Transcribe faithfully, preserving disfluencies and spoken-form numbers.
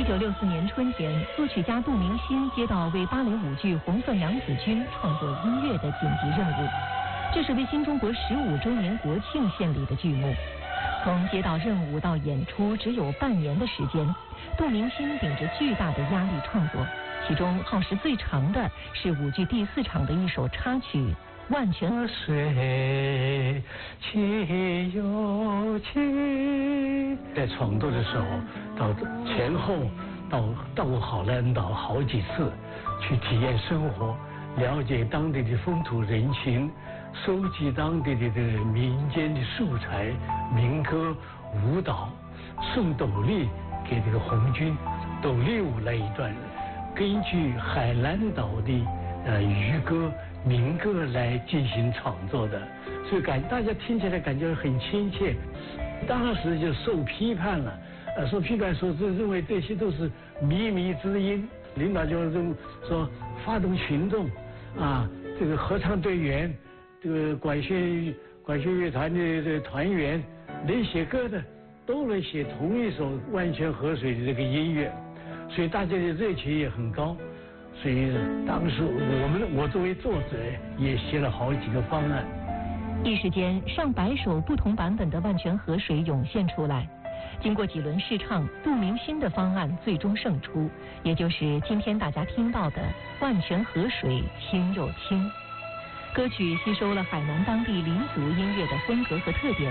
一九六四年春天，作曲家杜明新接到为芭蕾舞剧《红色娘子军》创作音乐的紧急任务，这是为新中国十五周年国庆献礼的剧目。从接到任务到演出只有半年的时间，杜明新顶着巨大的压力创作，其中耗时最长的是舞剧第四场的一首插曲《万泉水岂有情》。在创作的时候，到前后到到过好兰岛好几次，去体验生活，了解当地的风土人情，收集当地的这个民间的素材、民歌、舞蹈，送斗笠给这个红军，斗笠舞那一段，根据海南岛的呃渔歌、民歌来进行创作的，所以感大家听起来感觉很亲切。当时就受批判了，呃，受批判说这认为这些都是靡靡之音，领导就认说发动群众，啊，这个合唱队员，这个管弦管弦乐团的这个团员，能写歌的都能写同一首《万泉河水》的这个音乐，所以大家的热情也很高。所以当时我们我作为作者也写了好几个方案。 一时间，上百首不同版本的《万泉河水》涌现出来。经过几轮试唱，杜明新的方案最终胜出，也就是今天大家听到的《万泉河水清又清》。歌曲吸收了海南当地黎族音乐的风格和特点，